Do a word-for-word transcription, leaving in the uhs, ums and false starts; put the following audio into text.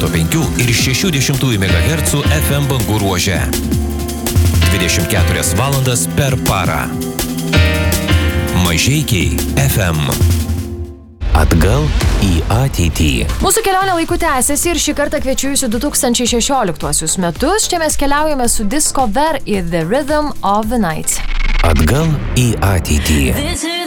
šimto penkių ir šešių dešimtųjų megahercų F M bangų ruože. dvidešimt keturias valandas per parą. Mažeikiai F M. Atgal į ateitį. Mūsų kelionė laiku tęsiasi ir šį kartą kviečiu jūs į du tūkstančiai šešioliktuosius metus. Čia mes keliaujame su Disco Ver į The Rhythm of the Night. Atgal į ateitį.